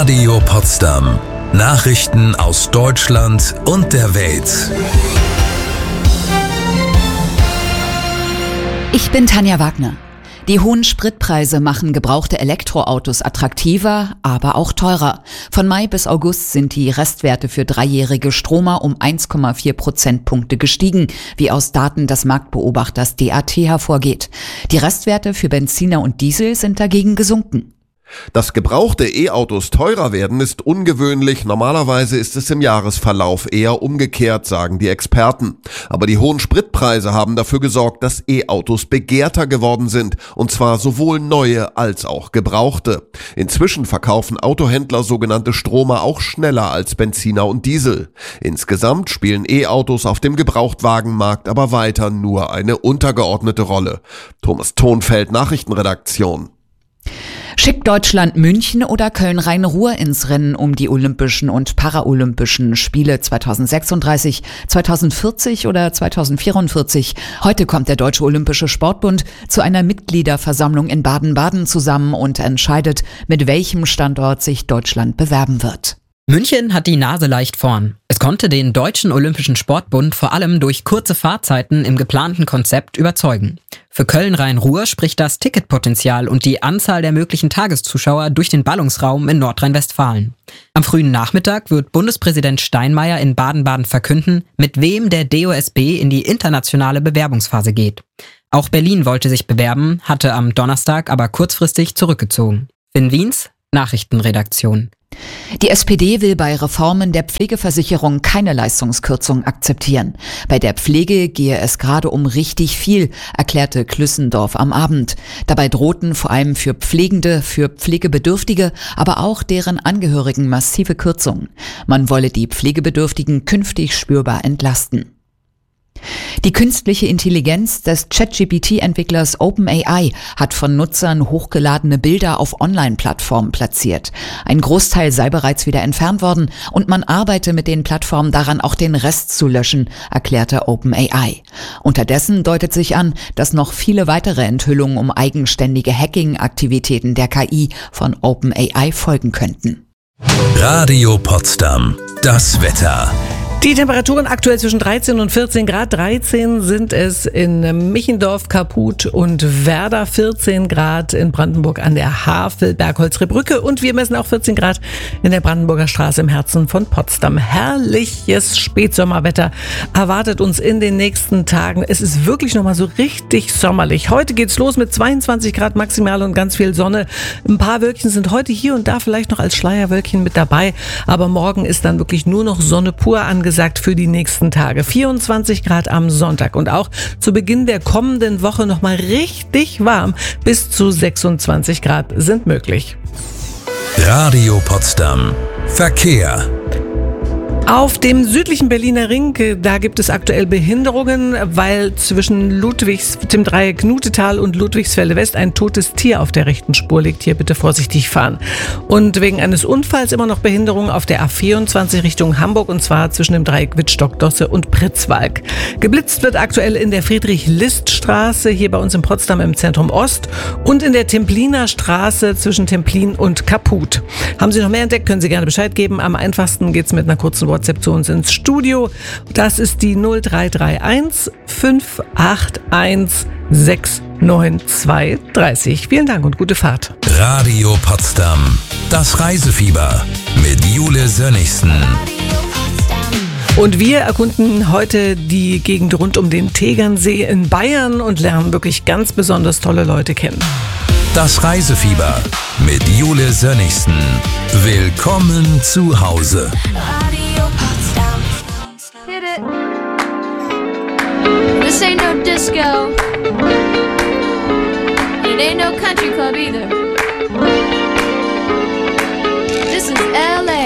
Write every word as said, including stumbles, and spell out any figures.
Radio Potsdam. Nachrichten aus Deutschland und der Welt. Ich bin Tanja Wagner. Die hohen Spritpreise machen gebrauchte Elektroautos attraktiver, aber auch teurer. Von Mai bis August sind die Restwerte für dreijährige Stromer um eins Komma vier Prozentpunkte gestiegen, wie aus Daten des Marktbeobachters D A T hervorgeht. Die Restwerte für Benziner und Diesel sind dagegen gesunken. Dass gebrauchte E-Autos teurer werden, ist ungewöhnlich. Normalerweise ist es im Jahresverlauf eher umgekehrt, sagen die Experten. Aber die hohen Spritpreise haben dafür gesorgt, dass E-Autos begehrter geworden sind. Und zwar sowohl neue als auch gebrauchte. Inzwischen verkaufen Autohändler sogenannte Stromer auch schneller als Benziner und Diesel. Insgesamt spielen E-Autos auf dem Gebrauchtwagenmarkt aber weiter nur eine untergeordnete Rolle. Thomas Thonfeld, Nachrichtenredaktion. Schickt Deutschland München oder Köln-Rhein-Ruhr ins Rennen um die Olympischen und Paralympischen Spiele zweitausendsechsunddreißig, zweitausendvierzig oder zweitausendvierundvierzig? Heute kommt der Deutsche Olympische Sportbund zu einer Mitgliederversammlung in Baden-Baden zusammen und entscheidet, mit welchem Standort sich Deutschland bewerben wird. München hat die Nase leicht vorn. Es konnte den Deutschen Olympischen Sportbund vor allem durch kurze Fahrzeiten im geplanten Konzept überzeugen. Für Köln-Rhein-Ruhr spricht das Ticketpotenzial und die Anzahl der möglichen Tageszuschauer durch den Ballungsraum in Nordrhein-Westfalen. Am frühen Nachmittag wird Bundespräsident Steinmeier in Baden-Baden verkünden, mit wem der D O S B in die internationale Bewerbungsphase geht. Auch Berlin wollte sich bewerben, hatte am Donnerstag aber kurzfristig zurückgezogen. Finn Wiens, Nachrichtenredaktion. Die S P D will bei Reformen der Pflegeversicherung keine Leistungskürzung akzeptieren. Bei der Pflege gehe es gerade um richtig viel, erklärte Klüssendorf am Abend. Dabei drohten vor allem für Pflegende, für Pflegebedürftige, aber auch deren Angehörigen massive Kürzungen. Man wolle die Pflegebedürftigen künftig spürbar entlasten. Die künstliche Intelligenz des ChatGPT-Entwicklers OpenAI hat von Nutzern hochgeladene Bilder auf Online-Plattformen platziert. Ein Großteil sei bereits wieder entfernt worden und man arbeite mit den Plattformen daran, auch den Rest zu löschen, erklärte OpenAI. Unterdessen deutet sich an, dass noch viele weitere Enthüllungen um eigenständige Hacking-Aktivitäten der K I von OpenAI folgen könnten. Radio Potsdam. Das Wetter. Die Temperaturen aktuell zwischen dreizehn und vierzehn Grad. dreizehn sind es in Michendorf, Kaput und Werder, vierzehn Grad in Brandenburg an der Havel, Bergholzre Brücke und wir messen auch vierzehn Grad in der Brandenburger Straße im Herzen von Potsdam. Herrliches Spätsommerwetter erwartet uns in den nächsten Tagen. Es ist wirklich nochmal so richtig sommerlich. Heute geht's los mit zweiundzwanzig Grad maximal und ganz viel Sonne. Ein paar Wölkchen sind heute hier und da vielleicht noch als Schleierwölkchen mit dabei, aber morgen ist dann wirklich nur noch Sonne pur angesagt. Gesagt für die nächsten Tage. vierundzwanzig Grad am Sonntag und auch zu Beginn der kommenden Woche nochmal richtig warm. Bis zu sechsundzwanzig Grad sind möglich. Radio Potsdam. Verkehr. Auf dem südlichen Berliner Ring, da gibt es aktuell Behinderungen, weil zwischen Ludwigs, dem Dreieck Knutetal und Ludwigsfelde West ein totes Tier auf der rechten Spur liegt. Hier bitte vorsichtig fahren. Und wegen eines Unfalls immer noch Behinderungen auf der A vierundzwanzig Richtung Hamburg und zwar zwischen dem Dreieck Wittstock-Dosse und Pritzwalk. Geblitzt wird aktuell in der Friedrich-List-Straße hier bei uns in Potsdam im Zentrum Ost und in der Templiner Straße zwischen Templin und Kaput. Haben Sie noch mehr entdeckt, können Sie gerne Bescheid geben. Am einfachsten geht's mit einer kurzen WhatsApp zu uns ins Studio. Das ist die null drei drei eins fünf acht eins sechs neun zwei drei null. Vielen Dank und gute Fahrt. Radio Potsdam. Das Reisefieber mit Jule Sönnigsen. Und wir erkunden heute die Gegend rund um den Tegernsee in Bayern und lernen wirklich ganz besonders tolle Leute kennen. Das Reisefieber mit Jule Sönnigsen. Willkommen zu Hause. Hit it. This ain't no disco. It ain't no country club either. This is L A